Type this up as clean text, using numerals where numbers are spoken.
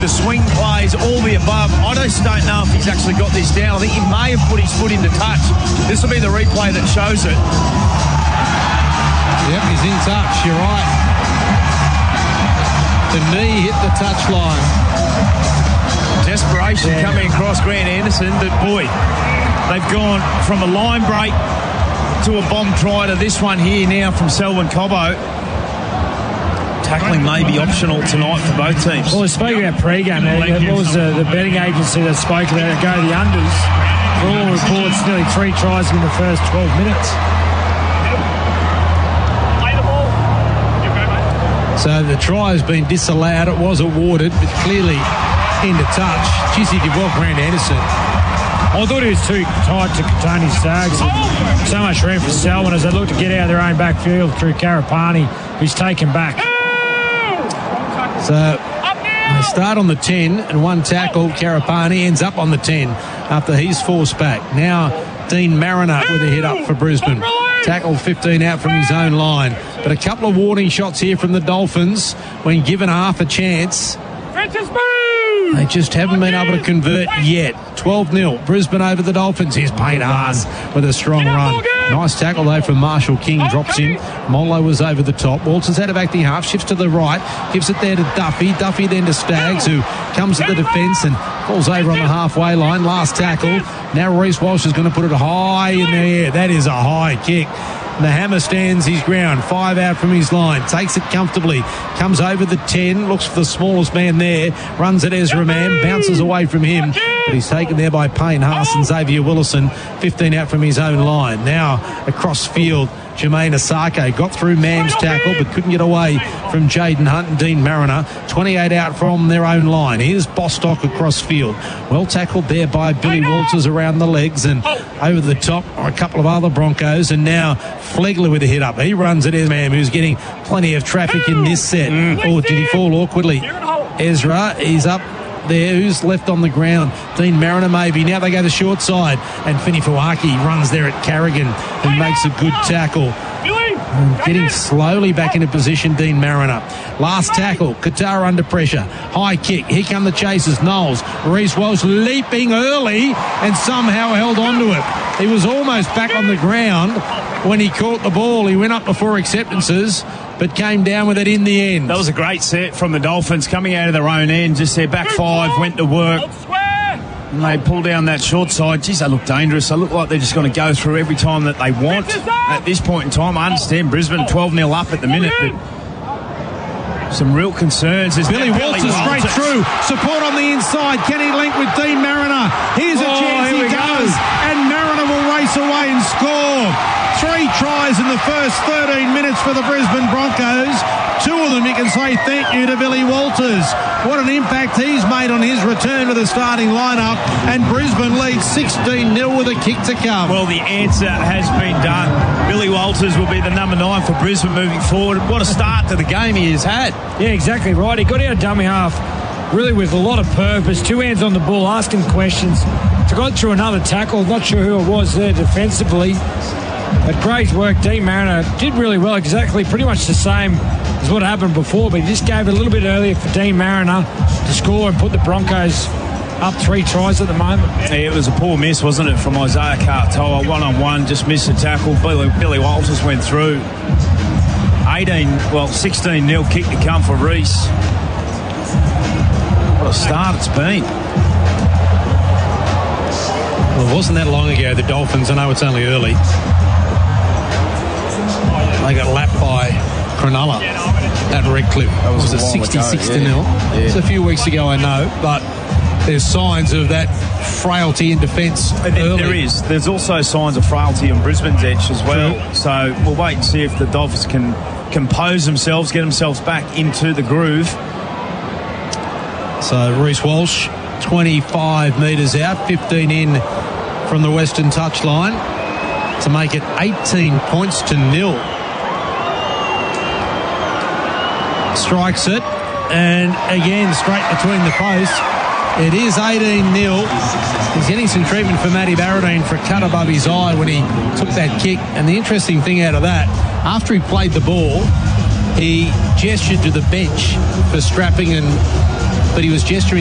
The swing plays, all the above. I just don't know if he's actually got this down. I think he may have put his foot into touch. This will be the replay that shows it. Yep, he's in touch, you're right. The knee hit the touchline. Desperation coming across Grant Anderson, but boy, they've gone from a line break to a bomb try to this one here now from Selwyn Cobbo. Tackling may be optional tonight for both teams. Well, speaking about pre-game, what was the betting agency that spoke about it, go the unders? For all reports, nearly 3 tries in the first 12 minutes. So the try has been disallowed. It was awarded, but clearly into touch. Jeez, he did well, Grant Anderson. I thought he was too tight to contain his Stags. So much room for Selwyn as they look to get out of their own backfield through Karapani, who's taken back. So they start on the 10 and one tackle. Karapani ends up on the 10 after he's forced back. Now Dean Mariner with a hit up for Brisbane. Tackled 15 out from his own line. But a couple of warning shots here from the Dolphins when given half a chance. They just haven't been able to convert yet. 12-0. Brisbane over the Dolphins. Here's Payne Haas with a strong run. Nice tackle, though, from Marshall King. Drops him. Molo was over the top. Walters out of acting half. Shifts to the right. Gives it there to Duffy. Duffy then to Staggs, who comes at the defence and falls over on the halfway line. Last tackle. Now Reece Walsh is going to put it high in the air. That is a high kick. The hammer stands his ground. 5 out from his line. Takes it comfortably. Comes over the 10. Looks for the smallest man there. Runs at Ezra Mann. Bounces away from him. But he's taken there by Payne Haas and Xavier Willison. 15 out from his own line. Now across field. Jermaine Asake got through Mann's tackle but couldn't get away from Jaden Hunt and Dean Mariner. 28 out from their own line. Here's Bostock across field. Well tackled there by Billy Walters around the legs and over the top are a couple of other Broncos. And now Flegler with a hit up. He runs at Ezra, who's getting plenty of traffic in this set. Or did he fall awkwardly? Ezra, he's up there. Who's left on the ground? Dean Mariner maybe. Now they go the short side and Fini Fuaki runs there at Carrigan, who makes a good tackle. Getting slowly back into position, Dean Mariner. Last tackle, Qatar under pressure. High kick. Here come the chasers. Knowles. Reece Walsh leaping early and somehow held onto it. He was almost back on the ground when he caught the ball. He went up before acceptances but came down with it in the end. That was a great set from the Dolphins coming out of their own end. Just their back 5 went to work. And they pull down that short side. Geez, they look dangerous. They look like they're just going to go through every time that they want. At this point in time, I understand Brisbane 12-0 up at the minute, but some real concerns. There's Billy Walters straight through. Support on the inside. Can he link with Dean Mariner? Here's a chance. He does. And Mariner will race away and score. 3 tries in the first 13 minutes for the Brisbane Broncos. 2 of them you can say thank you to Billy Walters. What an impact he's made on his return to the starting lineup. And Brisbane leads 16-0 with a kick to come. Well, the answer has been done. Billy Walters will be the number 9 for Brisbane moving forward. What a start to the game he has had. Yeah, exactly right. He got out dummy half really with a lot of purpose. 2 hands on the ball, asking questions. To got through another tackle. Not sure who it was there defensively. But great work. Dean Mariner did really well, exactly pretty much the same as what happened before, but he just gave it a little bit earlier for Dean Mariner to score and put the Broncos up 3 tries at the moment. Yeah, it was a poor miss, wasn't it, from Isaiah Katoa. 1-on-1, just missed the tackle. Billy Walters went through. 16-0 kick to come for Reece. What a start it's been. Well, it wasn't that long ago, the Dolphins, I know it's only early, they got lapped by Cronulla at Redcliffe. That was a 66-0. Yeah. It's a few weeks ago, I know, but there's signs of that frailty in defence early. There is. There's also signs of frailty on Brisbane's edge as well. True. So we'll wait and see if the Dolphins can compose themselves, get themselves back into the groove. So Reece Walsh, 25 metres out, 15 in from the western touchline to make it 18 points to 0. Strikes it, and again straight between the posts. It is 18-0. He's getting some treatment for Matty Barradine for a cut above his eye when he took that kick. And the interesting thing out of that, after he played the ball, he gestured to the bench for strapping and but he was gesturing